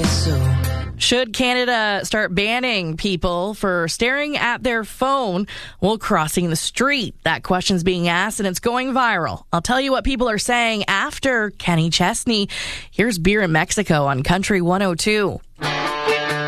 Should Canada start banning people for staring at their phone while crossing the street? That question's being asked, and it's going viral. I'll tell you what people are saying after Kenny Chesney. Here's Beer in Mexico on Country 102.